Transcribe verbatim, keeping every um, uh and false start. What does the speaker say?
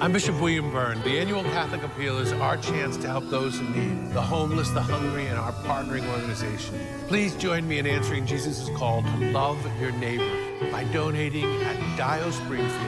I'm Bishop William Byrne. The annual Catholic Appeal is our chance to help those in need, the homeless, the hungry, and our partnering organization. Please join me in answering Jesus' call to love your neighbor by donating at Dio Springfield.